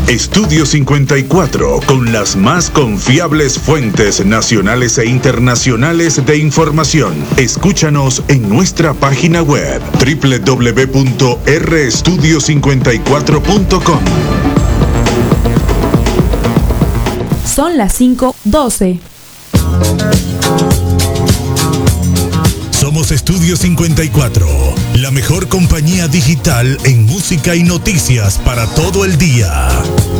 Estudio 54, con las más confiables fuentes nacionales e internacionales de información. Escúchanos en nuestra página web www.restudio54.com. Son las 5:12. Somos Estudio 54, la mejor compañía digital en música y noticias para todo el día.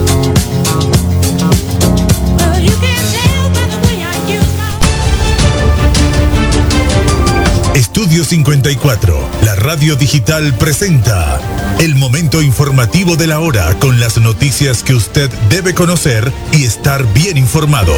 Estudio 54, la radio digital presenta el momento informativo de la hora con las noticias que usted debe conocer y estar bien informado.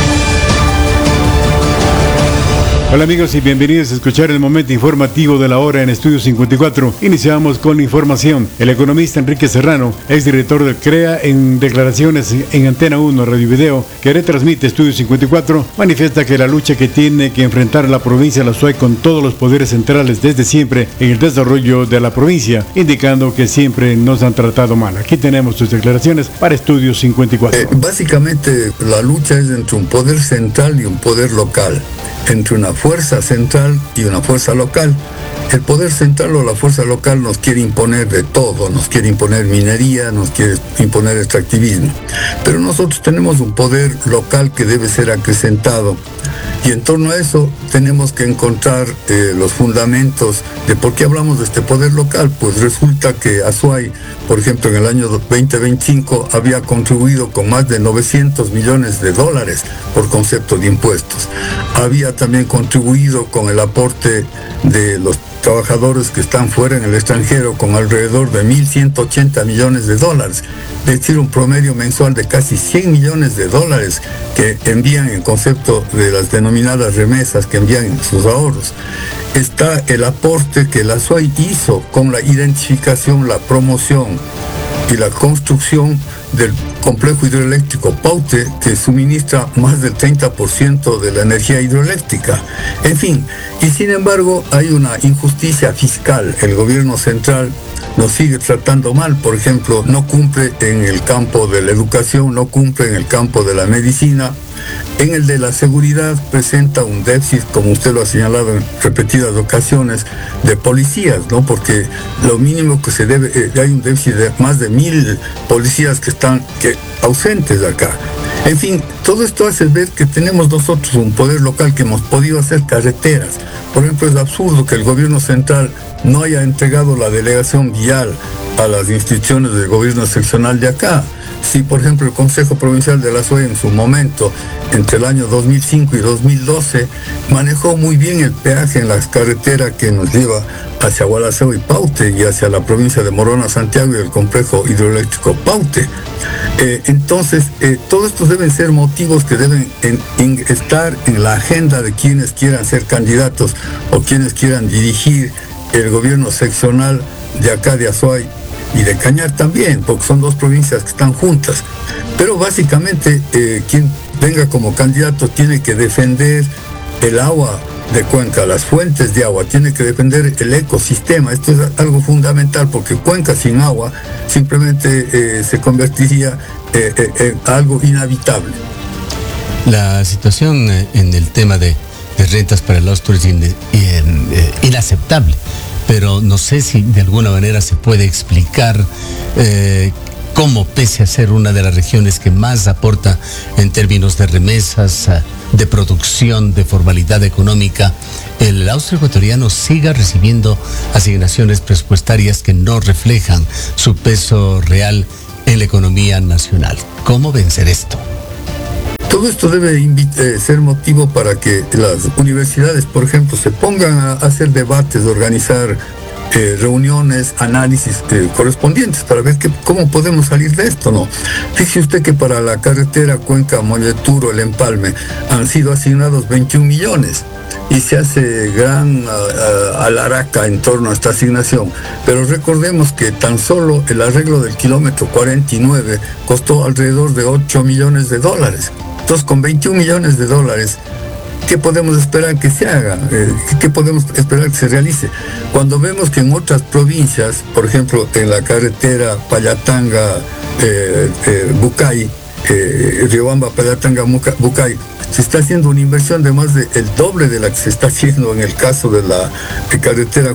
Hola amigos y bienvenidos a escuchar el momento informativo de la hora en Estudio 54. Iniciamos con información. El economista Enrique Serrano, exdirector del CREA, en declaraciones en Antena 1 Radio y Video, que retransmite Estudio 54, manifiesta que la lucha que tiene que enfrentar la provincia de la SUAY con todos los poderes centrales desde siempre en el desarrollo de la provincia, indicando que siempre nos han tratado mal. Aquí tenemos sus declaraciones para Estudio 54. Básicamente la lucha es entre un poder central y un poder local, entre una fuerza central y una fuerza local. El poder central o la fuerza local nos quiere imponer de todo, nos quiere imponer minería, nos quiere imponer extractivismo. Pero nosotros tenemos un poder local que debe ser acrecentado. Y en torno a eso tenemos que encontrar los fundamentos de por qué hablamos de este poder local. Pues resulta que Azuay, por ejemplo, en el año 2025 había contribuido con más de 900 millones de dólares por concepto de impuestos. Había también contribuido con el aporte de los trabajadores que están fuera en el extranjero con alrededor de 1.180 millones de dólares, es decir, un promedio mensual de casi 100 millones de dólares que envían en concepto de las denominadas remesas, que envían sus ahorros. Está el aporte que la SUAY hizo con la identificación, la promoción y la construcción del complejo hidroeléctrico Paute, que suministra más del 30% de la energía hidroeléctrica. En fin, y sin embargo hay una injusticia fiscal. El gobierno central nos sigue tratando mal. Por ejemplo, no cumple en el campo de la educación, no cumple en el campo de la medicina. En el de la seguridad presenta un déficit, como usted lo ha señalado en repetidas ocasiones, de policías, ¿no? Porque lo mínimo que se debe, hay un déficit de más de 1.000 policías que están ausentes de acá. En fin, todo esto hace ver que tenemos nosotros un poder local que hemos podido hacer carreteras. Por ejemplo, es absurdo que el gobierno central no haya entregado la delegación vial a las instituciones del gobierno seccional de acá. Si, por ejemplo, el Consejo Provincial de la SUAY en su momento, entre el año 2005 y 2012, manejó muy bien el peaje en las carreteras que nos lleva hacia Gualaceo y Paute y hacia la provincia de Morona, Santiago y el complejo hidroeléctrico Paute. Entonces, todos estos deben ser motivos que deben estar en la agenda de quienes quieran ser candidatos o quienes quieran dirigir el gobierno seccional de acá de Azuay y de Cañar también, porque son dos provincias que están juntas. Pero básicamente quien venga como candidato tiene que defender el agua de Cuenca, las fuentes de agua, tiene que defender el ecosistema. Esto es algo fundamental, porque Cuenca sin agua simplemente se convertiría en algo inhabitable. La situación en el tema de rentas para el austro es inaceptable, pero no sé si de alguna manera se puede explicar cómo, pese a ser una de las regiones que más aporta en términos de remesas, de producción, de formalidad económica, el austro ecuatoriano siga recibiendo asignaciones presupuestarias que no reflejan su peso real en la economía nacional. ¿Cómo vencer esto? Todo esto debe ser motivo para que las universidades, por ejemplo, se pongan a hacer debates, organizar reuniones, análisis correspondientes para ver cómo podemos salir de esto, ¿no? Fíjese usted que para la carretera Cuenca-Molleturo, el Empalme, han sido asignados 21 millones y se hace gran alaraca en torno a esta asignación. Pero recordemos que tan solo el arreglo del kilómetro 49 costó alrededor de 8 millones de dólares. Entonces, con 21 millones de dólares, ¿qué podemos esperar que se haga? ¿Qué podemos esperar que se realice? Cuando vemos que en otras provincias, por ejemplo, en la carretera Payatanga, Bucay, Riobamba, Palatanga, Bucay, se está haciendo una inversión de más del doble de la que se está haciendo en el caso de la carretera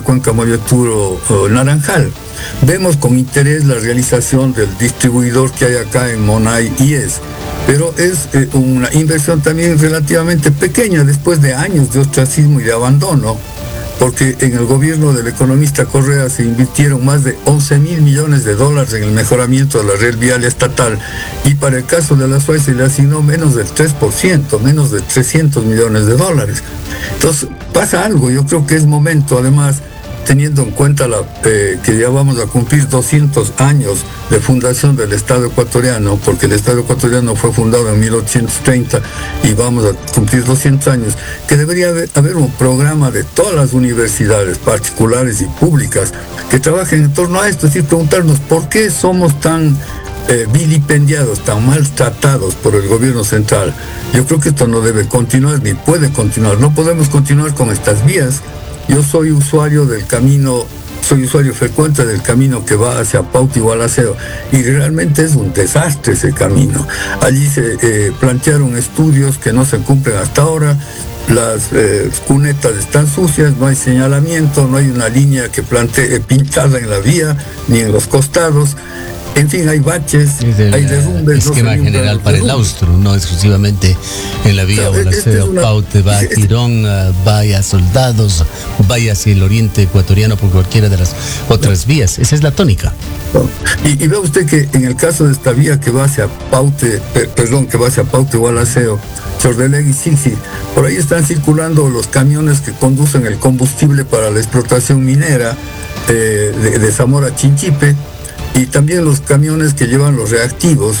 Cuenca-Moyoturo-Naranjal. Vemos con interés la realización del distribuidor que hay acá en Monay IES, pero es una inversión también relativamente pequeña después de años de ostracismo y de abandono, porque en el gobierno del economista Correa se invirtieron más de 11.000 millones de dólares en el mejoramiento de la red vial estatal, y para el caso de la SUAY se le asignó menos del 3%, menos de 300 millones de dólares. Entonces pasa algo. Yo creo que es momento, además, teniendo en cuenta que ya vamos a cumplir 200 años de fundación del Estado ecuatoriano, porque el Estado ecuatoriano fue fundado en 1830 y vamos a cumplir 200 años, que debería haber un programa de todas las universidades particulares y públicas que trabajen en torno a esto, es decir, preguntarnos por qué somos tan vilipendiados, tan maltratados por el gobierno central. Yo creo que esto no debe continuar ni puede continuar. No podemos continuar con estas vías. Yo soy usuario del camino, soy usuario frecuente del camino que va hacia Pauta y Gualaceo, y realmente es un desastre ese camino. Allí se plantearon estudios que no se cumplen hasta ahora. Las cunetas están sucias, no hay señalamiento, no hay una línea que plantee pintada en la vía ni en los costados. En fin, hay baches, hay derrumbes. Esquema general para el Austro, no exclusivamente en la vía Gualaceo, Paute, va a Quirón, vaya a Soldados, vaya hacia el oriente ecuatoriano por cualquiera de las otras vías. Esa es la tónica. Y vea usted que en el caso de esta vía que va hacia Paute, Gualaceo, Chordelegui, sí, por ahí están circulando los camiones que conducen el combustible para la explotación minera de Zamora a Chinchipe, y también los camiones que llevan los reactivos,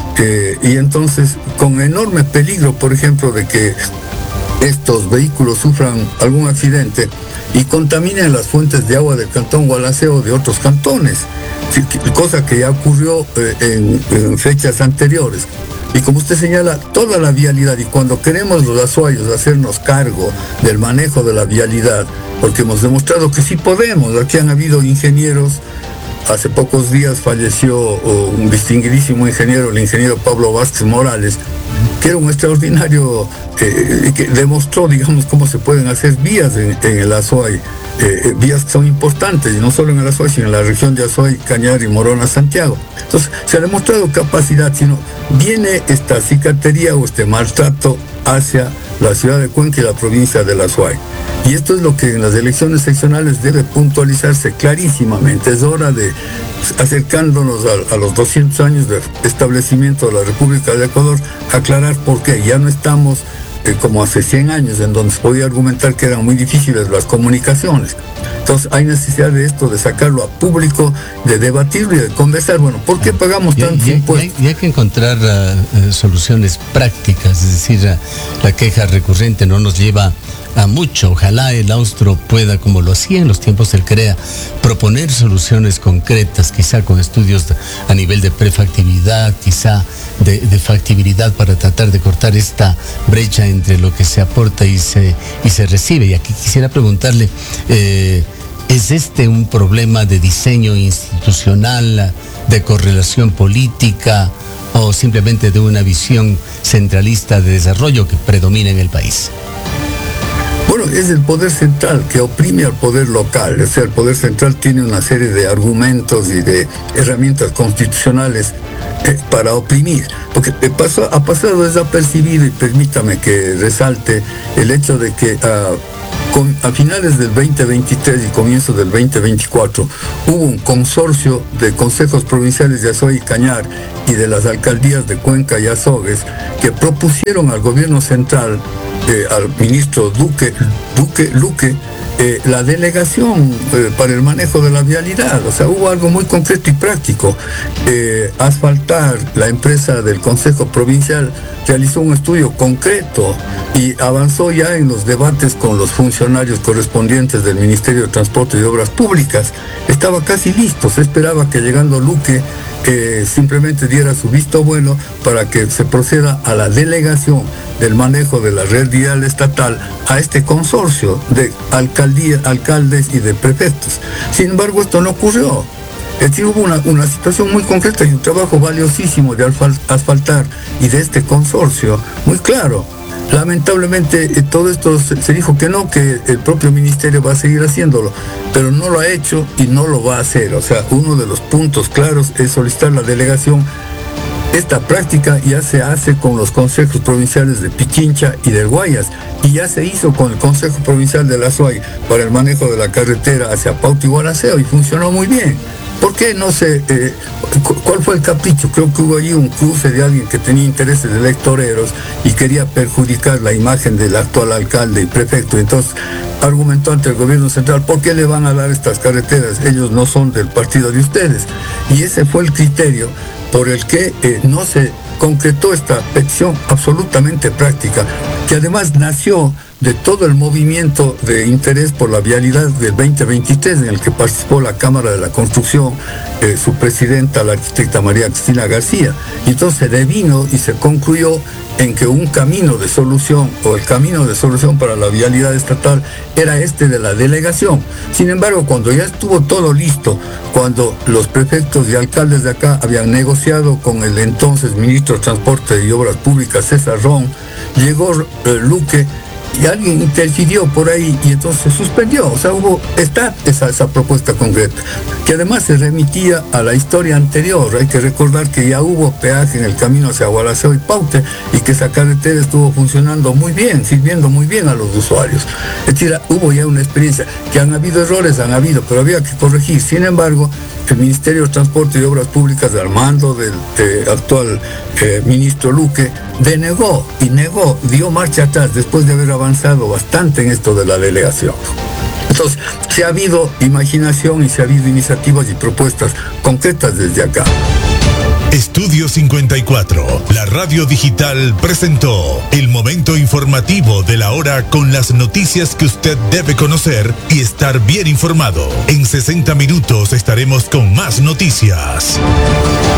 y entonces con enorme peligro, por ejemplo, de que estos vehículos sufran algún accidente y contaminen las fuentes de agua del cantón Gualaceo o de otros cantones, cosa que ya ocurrió en fechas anteriores. Y como usted señala, toda la vialidad, y cuando queremos los azuayos hacernos cargo del manejo de la vialidad, porque hemos demostrado que sí podemos, aquí han habido ingenieros. Hace pocos días falleció un distinguidísimo ingeniero, el ingeniero Pablo Vázquez Morales, que era un extraordinario, que demostró, digamos, cómo se pueden hacer vías en el Azuay, vías que son importantes, y no solo en el Azuay, sino en la región de Azuay, Cañar y Morona, Santiago. Entonces, se ha demostrado capacidad, sino viene esta cicatería o este maltrato hacia la ciudad de Cuenca y la provincia del Azuay. Y esto es lo que en las elecciones seccionales debe puntualizarse clarísimamente. Es hora de, acercándonos a los 200 años de establecimiento de la República de Ecuador, aclarar por qué. Ya no estamos como hace 100 años, en donde se podía argumentar que eran muy difíciles las comunicaciones. Entonces hay necesidad de esto, de sacarlo a público, de debatirlo y de conversar. Bueno, ¿por qué pagamos tantos impuestos? Y hay que encontrar soluciones prácticas, es decir, la queja recurrente no nos lleva a mucho. Ojalá el Austro pueda, como lo hacía en los tiempos del CREA, proponer soluciones concretas, quizá con estudios a nivel de prefactibilidad, quizá de factibilidad, para tratar de cortar esta brecha entre lo que se aporta y se recibe. Y aquí quisiera preguntarle, ¿es este un problema de diseño institucional, de correlación política, o simplemente de una visión centralista de desarrollo que predomina en el país? Bueno, es el poder central que oprime al poder local. O sea, el poder central tiene una serie de argumentos y de herramientas constitucionales para oprimir. Porque ha pasado desapercibido, y permítame que resalte el hecho de que a finales del 2023 y comienzos del 2024 hubo un consorcio de consejos provinciales de Azuay y Cañar y de las alcaldías de Cuenca y Azogues que propusieron al gobierno central, al ministro Luque, la delegación para el manejo de la vialidad. O sea, hubo algo muy concreto y práctico. Asfaltar, la empresa del Consejo Provincial realizó un estudio concreto y avanzó ya en los debates con los funcionarios correspondientes del Ministerio de Transporte y Obras Públicas. Estaba casi listo, se esperaba que llegando Luque simplemente diera su visto bueno para que se proceda a la delegación del manejo de la red vial estatal a este consorcio de alcaldes y de prefectos. Sin embargo, esto no ocurrió. Es decir, hubo una situación muy concreta y un trabajo valiosísimo de asfaltar y de este consorcio, muy claro. Lamentablemente todo esto se dijo que no, que el propio ministerio va a seguir haciéndolo, pero no lo ha hecho y no lo va a hacer. O sea, uno de los puntos claros es solicitar la delegación. Esta práctica ya se hace con los consejos provinciales de Pichincha y del Guayas, y ya se hizo con el Consejo Provincial de la Azuay para el manejo de la carretera hacia Pauta y Gualaceo, y funcionó muy bien. ¿Por qué no sé cuál fue el capricho? Creo que hubo allí un cruce de alguien que tenía intereses electoreros y quería perjudicar la imagen del actual alcalde y prefecto. Entonces argumentó ante el gobierno central: ¿por qué le van a dar estas carreteras? Ellos no son del partido de ustedes. Y ese fue el criterio por el que no se concretó esta petición absolutamente práctica, que además nació de todo el movimiento de interés por la vialidad del 2023, en el que participó la Cámara de la Construcción, su presidenta, la arquitecta María Cristina García. Y entonces se devino y se concluyó en que un camino de solución, o el camino de solución para la vialidad estatal, era este de la delegación. Sin embargo, cuando ya estuvo todo listo, cuando los prefectos y alcaldes de acá habían negociado con el entonces ministro de Transporte y Obras Públicas, César Ron, llegó Luque, y alguien interfirió por ahí y entonces se suspendió. O sea, está esa propuesta concreta, que además se remitía a la historia anterior. Hay que recordar que ya hubo peaje en el camino hacia Gualaceo y Paute, y que esa carretera estuvo funcionando muy bien, sirviendo muy bien a los usuarios. Es decir, hubo ya una experiencia. Que han habido errores, pero había que corregir. Sin embargo, el Ministerio de Transporte y Obras Públicas, al mando del actual ministro Luque, denegó y negó, dio marcha atrás después de haber avanzado bastante en esto de la delegación. Entonces, se ha habido imaginación y se ha habido iniciativas y propuestas concretas desde acá. Estudio 54, la radio digital, presentó el momento informativo de la hora con las noticias que usted debe conocer y estar bien informado. En 60 minutos estaremos con más noticias.